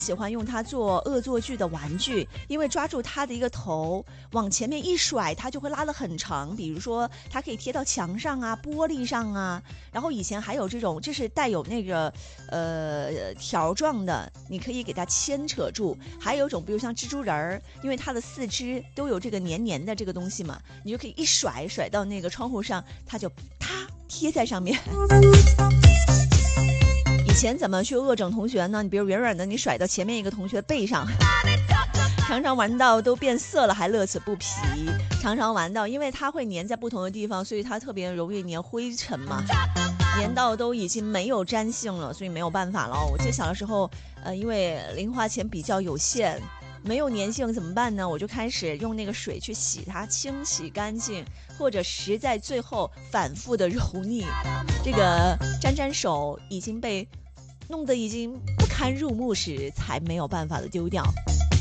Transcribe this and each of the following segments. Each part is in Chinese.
喜欢用它做恶作剧的玩具，因为抓住它的一个头往前面一甩，它就会拉得很长。比如说，它可以贴到墙上啊、玻璃上啊。然后以前还有这种，这是带有那个条状的，你可以给它牵扯住。还有一种，比如像蜘蛛人儿，因为它的四肢都有这个黏黏的这个东西嘛，你就可以一甩到那个窗户上，它就啪贴在上面。以前怎么去恶整同学呢？你比如远远的你甩到前面一个同学的背上，常常玩到都变色了还乐此不疲。常常玩到因为它会粘在不同的地方，所以它特别容易粘灰尘嘛，粘到都已经没有粘性了，所以没有办法了。我记得小的时候因为零花钱比较有限，没有粘性怎么办呢？我就开始用那个水去洗它，清洗干净，或者实在最后反复的揉腻，这个沾手已经被弄得已经不堪入目时，才没有办法的丢掉。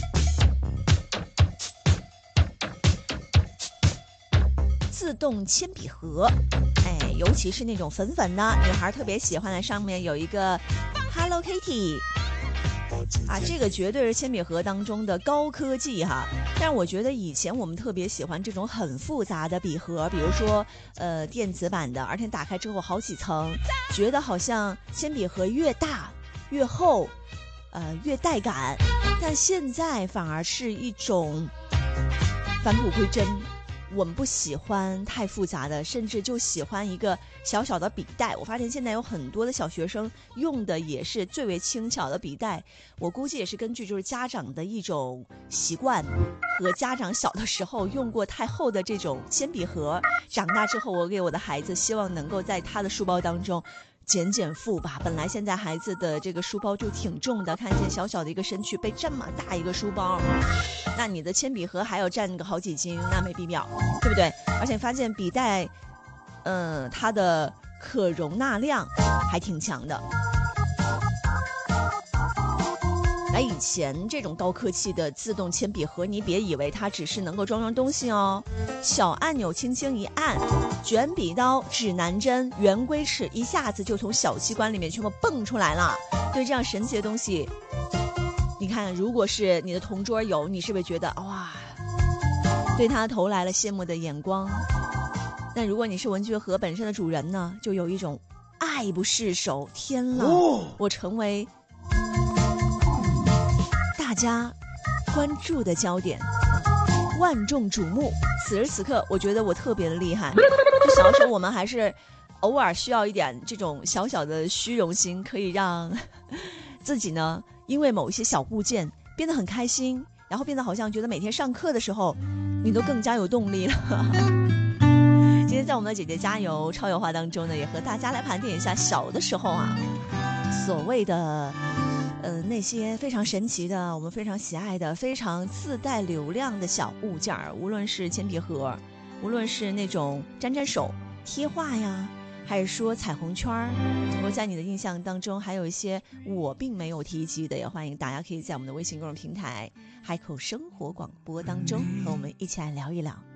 自动铅笔盒，尤其是那种粉粉的，女孩特别喜欢的，上面有一个 Hello Kitty。这个绝对是铅笔盒当中的高科技哈。但是我觉得以前我们特别喜欢这种很复杂的笔盒，比如说电子版的，而且打开之后好几层，觉得好像铅笔盒越大越厚，越带感。但现在反而是一种返璞归真。我们不喜欢太复杂的，甚至就喜欢一个小小的笔袋。我发现现在有很多的小学生用的也是最为轻巧的笔袋，我估计也是根据就是家长的一种习惯和家长小的时候用过太厚的这种铅笔盒，长大之后我给我的孩子希望能够在他的书包当中减负吧。本来现在孩子的这个书包就挺重的，看见小小的一个身躯背这么大一个书包，那你的铅笔盒还要占个好几斤，那没必要，对不对？而且发现笔袋它的可容纳量还挺强的。以前这种高科技的自动铅笔盒，你别以为它只是能够装东西哦，小按钮轻轻一按，卷笔刀、指南针、圆规尺一下子就从小机关里面全部蹦出来了。对这样神奇的东西，你看如果是你的同桌有，你是不是觉得哇，对他投来了羡慕的眼光？但如果你是文具盒本身的主人呢，就有一种爱不释手，天了，我成为大家关注的焦点，万众瞩目。此时此刻我觉得我特别的厉害。就小时候我们还是偶尔需要一点这种小小的虚荣心，可以让自己呢因为某一些小物件变得很开心，然后变得好像觉得每天上课的时候你都更加有动力了。今天在我们的姐姐加油超有话当中呢，也和大家来盘点一下小的时候所谓的那些非常神奇的，我们非常喜爱的，非常自带流量的小物件，无论是铅笔盒，无论是那种沾手贴画呀，还是说彩虹圈，我在你的印象当中还有一些我并没有提及的，也欢迎大家可以在我们的微信公众平台海口生活广播当中和我们一起来聊一聊。